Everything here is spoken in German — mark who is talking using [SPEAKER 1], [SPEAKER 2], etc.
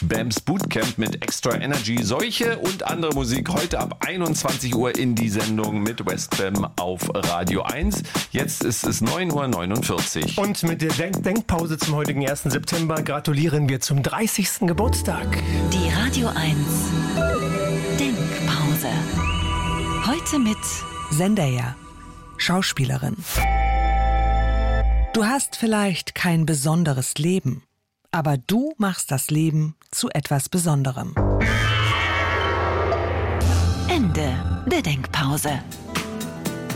[SPEAKER 1] Bams Bootcamp mit Extra Energy. Solche und andere Musik heute ab 21 Uhr in die Sendung mit Westbam auf Radio 1. Jetzt ist es 9:49 Uhr.
[SPEAKER 2] Und mit der Denkpause zum heutigen 1. September gratulieren wir zum 30. Geburtstag.
[SPEAKER 3] Die Radio 1 Denkpause. Heute mit
[SPEAKER 4] Zendaya, Schauspielerin. Du hast vielleicht kein besonderes Leben, aber du machst das Leben zu etwas Besonderem.
[SPEAKER 3] Ende der Denkpause.